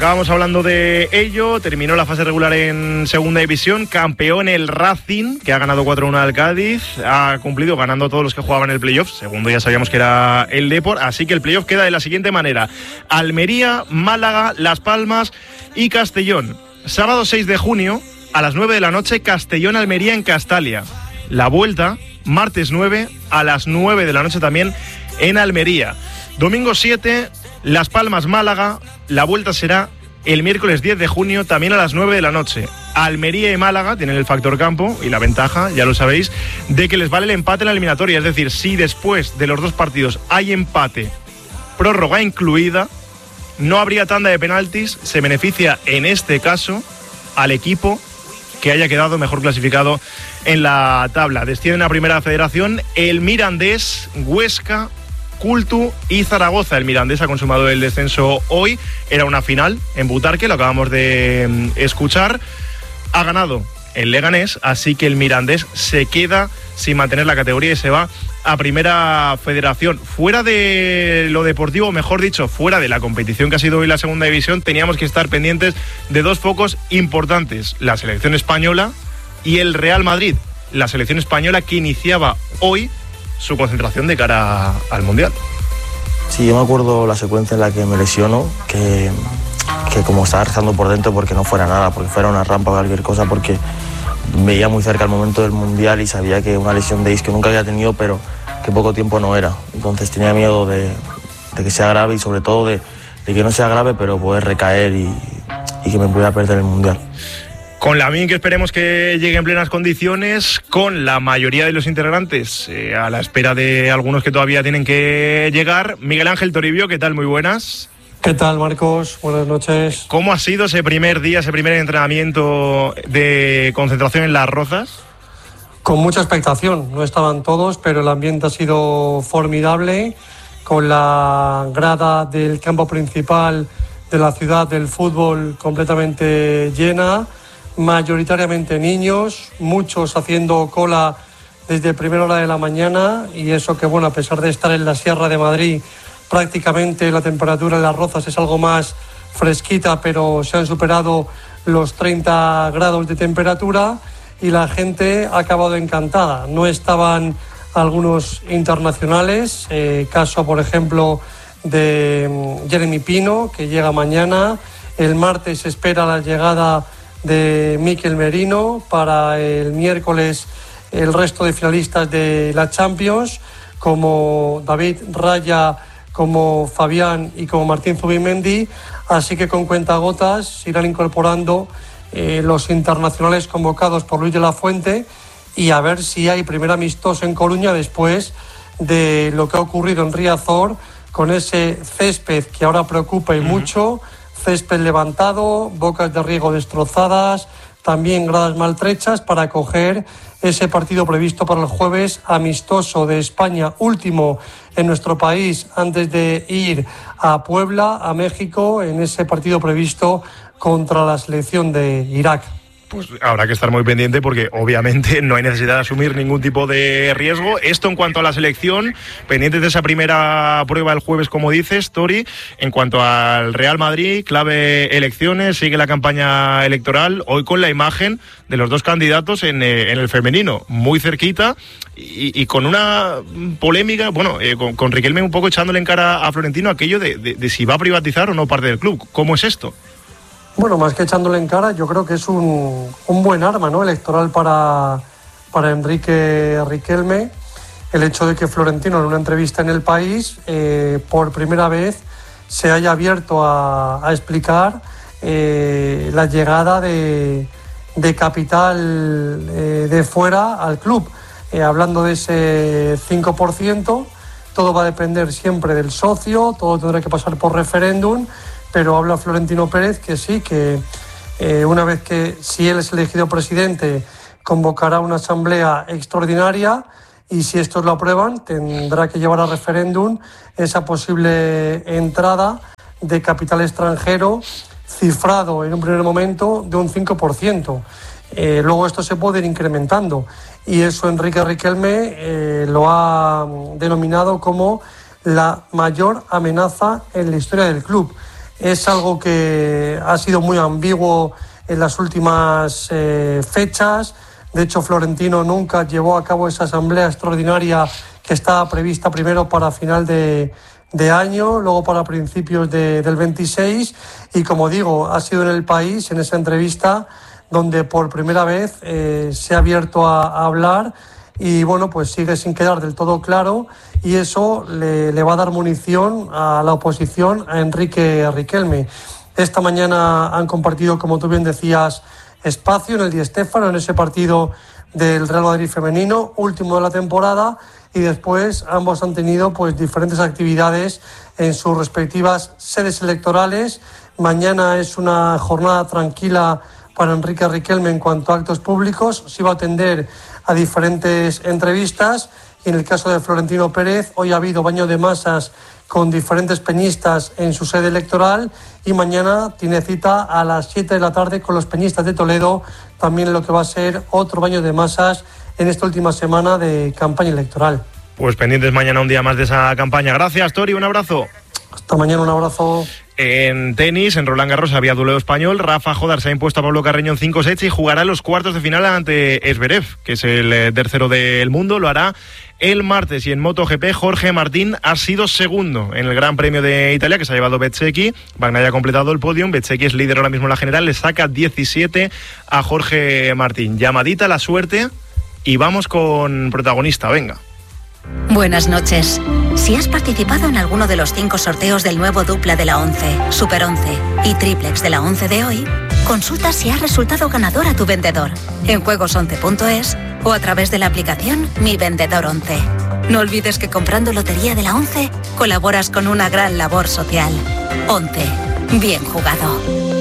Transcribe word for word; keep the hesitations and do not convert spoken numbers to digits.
Acabamos hablando de ello, terminó la fase regular en segunda división, campeón el Racing, que ha ganado cuatro uno al Cádiz, ha cumplido ganando todos los que jugaban el playoff, segundo ya sabíamos que era el Depor, así que el playoff queda de la siguiente manera: Almería, Málaga, Las Palmas y Castellón. Sábado seis de junio, a las nueve de la noche, Castellón-Almería en Castalia. La vuelta, martes nueve, a las nueve de la noche también en Almería. Domingo siete, Las Palmas-Málaga. La vuelta será el miércoles diez de junio, también a las nueve de la noche. Almería y Málaga tienen el factor campo y la ventaja, ya lo sabéis, de que les vale el empate en la eliminatoria. Es decir, si después de los dos partidos hay empate, prórroga incluida, no habría tanda de penaltis. Se beneficia en este caso al equipo que haya quedado mejor clasificado en la tabla. Descienden a Primera Federación el Mirandés, Huesca, Cultu y Zaragoza. El Mirandés ha consumado el descenso hoy, era una final en Butarque, lo acabamos de escuchar. Ha ganado el Leganés, así que el Mirandés se queda sin mantener la categoría y se va a Primera Federación. Fuera de lo deportivo, mejor dicho, fuera de la competición que ha sido hoy la segunda división, teníamos que estar pendientes de dos focos importantes: la selección española y el Real Madrid. La selección española que iniciaba hoy su concentración de cara al Mundial. Sí, yo me acuerdo la secuencia en la que me lesiono, que, que como estaba rezando por dentro porque no fuera nada, porque fuera una rampa o cualquier cosa, porque veía muy cerca el momento del Mundial y sabía que una lesión de isquio nunca había tenido, pero que poco tiempo no era. Entonces tenía miedo de, de que sea grave y sobre todo de, de que no sea grave, pero poder recaer y, y que me pudiera perder el Mundial. Con Lamine, que esperemos que llegue en plenas condiciones, con la mayoría de los integrantes eh, a la espera de algunos que todavía tienen que llegar. Miguel Ángel Toribio, ¿qué tal? Muy buenas. ¿Qué tal, Marcos? Buenas noches. ¿Cómo ha sido ese primer día, ese primer entrenamiento de concentración en Las Rozas? Con mucha expectación, no estaban todos, pero el ambiente ha sido formidable, con la grada del campo principal de la ciudad del fútbol completamente llena, mayoritariamente niños, muchos haciendo cola desde primera hora de la mañana, y eso que, bueno, a pesar de estar en la Sierra de Madrid, prácticamente la temperatura en Las Rozas es algo más fresquita, pero se han superado los treinta grados de temperatura y la gente ha acabado encantada. No estaban algunos internacionales, eh, caso por ejemplo de Jeremy Pino, que llega mañana. El martes se espera la llegada de Mikel Merino, para el miércoles el resto de finalistas de la Champions, como David Raya, como Fabián y como Martín Zubimendi, así que con cuentagotas se irán incorporando eh, los internacionales convocados por Luis de la Fuente, y a ver si hay primer amistoso en Coruña después de lo que ha ocurrido en Riazor, con ese césped que ahora preocupa y uh-huh. mucho, césped levantado, bocas de riego destrozadas, también gradas maltrechas, para acoger ese partido previsto para el jueves, amistoso de España, último en nuestro país antes de ir a Puebla, a México, en ese partido previsto contra la selección de Irak. Pues habrá que estar muy pendiente, porque obviamente no hay necesidad de asumir ningún tipo de riesgo. Esto en cuanto a la selección, pendientes de esa primera prueba el jueves, como dices, Tori. En cuanto al Real Madrid, clave elecciones, sigue la campaña electoral, hoy con la imagen de los dos candidatos en, eh, en el femenino, muy cerquita, y, y con una polémica, bueno, eh, con, con Riquelme un poco echándole en cara a Florentino aquello de, de, de si va a privatizar o no parte del club. ¿Cómo es esto? Bueno, más que echándole en cara, yo creo que es un, un buen arma, ¿no?, electoral para, para Enrique Riquelme, el hecho de que Florentino, en una entrevista en El País, eh, por primera vez se haya abierto a, a explicar eh, la llegada de, de capital eh, de fuera al club, eh, hablando de ese cinco por ciento. Todo va a depender siempre del socio, todo tendrá que pasar por referéndum, pero habla Florentino Pérez que sí, que eh, una vez que, si él es elegido presidente, convocará una asamblea extraordinaria, y si estos lo aprueban, tendrá que llevar a referéndum esa posible entrada de capital extranjero, cifrado en un primer momento de un cinco por ciento. Eh, luego esto se puede ir incrementando, y eso Enrique Riquelme eh, lo ha denominado como la mayor amenaza en la historia del club. es algo que ha sido muy ambiguo en las últimas eh, fechas. De hecho, Florentino nunca llevó a cabo esa asamblea extraordinaria que estaba prevista primero para final de, de año, luego para principios de, del veintiséis, y como digo, ha sido en El País, en esa entrevista, donde por primera vez eh, se ha abierto a, a hablar, y bueno, pues sigue sin quedar del todo claro, y eso le, le va a dar munición a la oposición, a Enrique Riquelme. Esta mañana han compartido, como tú bien decías, espacio en el Di Stéfano, en ese partido del Real Madrid femenino, último de la temporada, y después ambos han tenido pues diferentes actividades en sus respectivas sedes electorales. Mañana es una jornada tranquila para Enrique Riquelme en cuanto a actos públicos, se va a atender a diferentes entrevistas, y en el caso de Florentino Pérez, hoy ha habido baño de masas con diferentes peñistas en su sede electoral, y mañana tiene cita a las siete de la tarde con los peñistas de Toledo, también lo que va a ser otro baño de masas en esta última semana de campaña electoral. Pues pendientes mañana un día más de esa campaña. Gracias, Tori, un abrazo. Hasta mañana, un abrazo. En tenis, en Roland Garros había duelo español. Rafa Jodar se ha impuesto a Pablo Carreño en cinco sets y jugará los cuartos de final ante Zverev, que es el tercero del mundo. Lo hará el martes. Y en MotoGP, Jorge Martín ha sido segundo en el Gran Premio de Italia, que se ha llevado Bezzecchi. Bagnaia ha completado el podium. Bezzecchi es líder ahora mismo en la general. Le saca diecisiete a Jorge Martín. Llamadita la suerte y vamos con protagonista. Venga. Buenas noches. Si has participado en alguno de los cinco sorteos del nuevo dupla de la once, Super once y triplex de la once de hoy, consulta si has resultado ganador a tu vendedor en juegos once punto es o a través de la aplicación Mi Vendedor once. No olvides que comprando lotería de la once colaboras con una gran labor social. once. Bien jugado.